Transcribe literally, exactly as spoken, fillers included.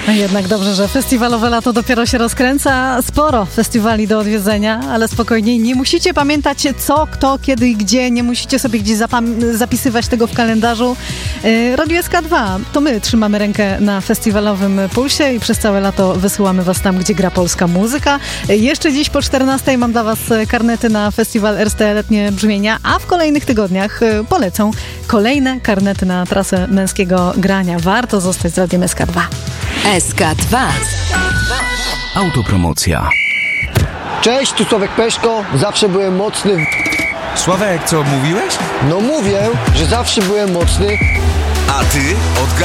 Jednak dobrze, że festiwalowe lato dopiero się rozkręca. Sporo festiwali do odwiedzenia, ale spokojnie, nie musicie pamiętać co, kto, kiedy i gdzie. Nie musicie sobie gdzieś zapam- zapisywać tego w kalendarzu. Yy, Radio S K dwa, to my trzymamy rękę na festiwalowym pulsie i przez całe lato wysyłamy was tam, gdzie gra polska muzyka. Yy, jeszcze dziś po czternastej mam dla was karnety na festiwal R S T Letnie Brzmienia, a w kolejnych tygodniach yy, polecą kolejne karnety na trasę męskiego grania. Warto zostać z Radiem S K dwa. S K dwa. Autopromocja. Cześć, tu Sławek Peszko. Zawsze byłem mocny. Sławek, co mówiłeś? No mówię, że zawsze byłem mocny. A ty odgadnij.